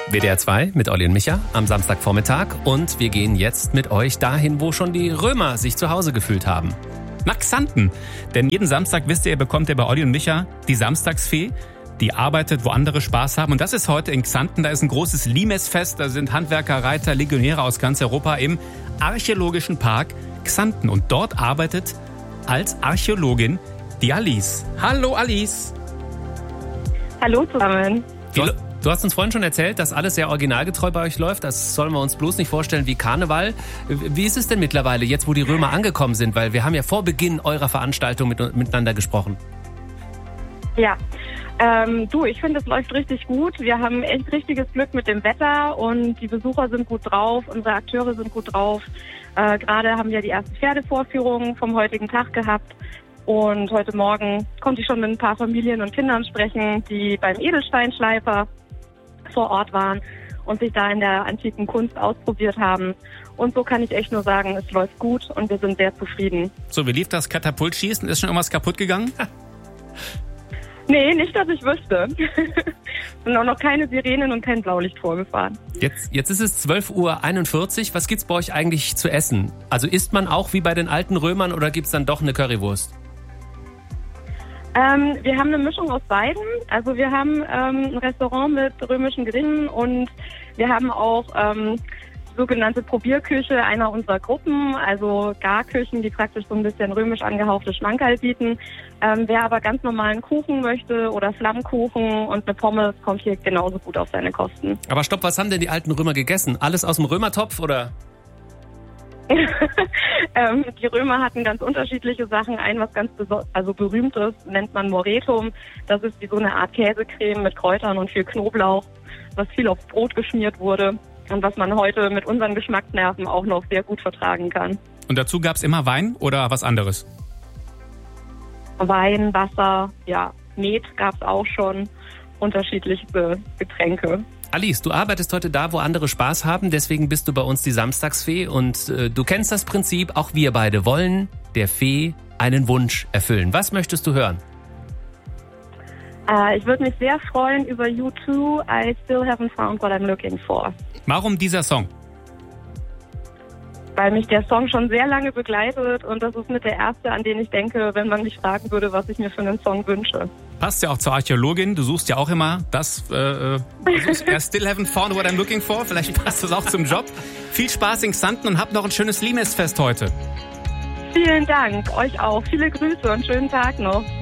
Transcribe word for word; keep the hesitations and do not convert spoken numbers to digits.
W D R zwei mit Olli und Micha am Samstagvormittag. Und wir gehen jetzt mit euch dahin, wo schon die Römer sich zu Hause gefühlt haben. Nach Xanten. Denn jeden Samstag, wisst ihr, bekommt ihr bei Olli und Micha die Samstagsfee. Die arbeitet, wo andere Spaß haben. Und das ist heute in Xanten. Da ist ein großes Limesfest. Da sind Handwerker, Reiter, Legionäre aus ganz Europa im Archäologischen Park Xanten. Und dort arbeitet als Archäologin die Alice. Hallo Alice. Hallo zusammen. Du, du hast uns vorhin schon erzählt, dass alles sehr originalgetreu bei euch läuft. Das sollen wir uns bloß nicht vorstellen wie Karneval. Wie ist es denn mittlerweile, jetzt wo die Römer angekommen sind? Weil wir haben ja vor Beginn eurer Veranstaltung mit, miteinander gesprochen. Ja, ähm, du, ich finde, es läuft richtig gut. Wir haben echt richtiges Glück mit dem Wetter und die Besucher sind gut drauf, unsere Akteure sind gut drauf. Äh, gerade haben wir die erste Pferdevorführung vom heutigen Tag gehabt. Und heute Morgen konnte ich schon mit ein paar Familien und Kindern sprechen, die beim Edelsteinschleifer vor Ort waren und sich da in der antiken Kunst ausprobiert haben. Und so kann ich echt nur sagen, es läuft gut und wir sind sehr zufrieden. So, wie lief das Katapultschießen? Ist schon irgendwas kaputt gegangen? Nee, nicht, dass ich wüsste. Es sind auch noch keine Sirenen und kein Blaulicht vorgefahren. Jetzt, jetzt ist es zwölf Uhr einundvierzig. Was gibt's bei euch eigentlich zu essen? Also isst man auch wie bei den alten Römern oder gibt's dann doch eine Currywurst? Ähm, wir haben eine Mischung aus beiden. Also wir haben ähm, ein Restaurant mit römischen Gerichten und wir haben auch ähm, sogenannte Probierküche einer unserer Gruppen, also Garküchen, die praktisch so ein bisschen römisch angehauchte Schmankerl bieten. Ähm, wer aber ganz normalen Kuchen möchte oder Flammkuchen und eine Pommes, kommt hier genauso gut auf seine Kosten. Aber stopp, was haben denn die alten Römer gegessen? Alles aus dem Römertopf oder? ähm, die Römer hatten ganz unterschiedliche Sachen. Ein, was ganz beso- also berühmt ist, nennt man Moretum. Das ist wie so eine Art Käsecreme mit Kräutern und viel Knoblauch, was viel aufs Brot geschmiert wurde und was man heute mit unseren Geschmacksnerven auch noch sehr gut vertragen kann. Und dazu gab's immer Wein oder was anderes? Wein, Wasser, ja, Met gab's auch schon, unterschiedlichste Getränke. Alice, du arbeitest heute da, wo andere Spaß haben, deswegen bist du bei uns die Samstagsfee und äh, du kennst das Prinzip, auch wir beide wollen der Fee einen Wunsch erfüllen. Was möchtest du hören? Äh, ich würde mich sehr freuen über U two, I Still Haven't Found What I'm Looking For. Warum dieser Song? Weil mich der Song schon sehr lange begleitet und das ist mit der erste, an den ich denke, wenn man mich fragen würde, was ich mir für einen Song wünsche. Passt ja auch zur Archäologin. Du suchst ja auch immer das, äh, du suchst, I still haven't found what I'm looking for. Vielleicht passt das auch zum Job. Viel Spaß in Xanten und habt noch ein schönes Limesfest heute. Vielen Dank, euch auch. Viele Grüße und schönen Tag noch.